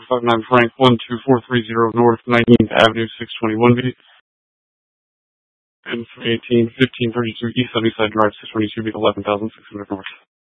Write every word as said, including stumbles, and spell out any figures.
five nine Frank, one two four three zero North nineteenth Avenue, six twenty-one B. And eighteen fifteen thirty-two East Sunnyside Drive, six twenty-two B, eleven thousand six hundred North.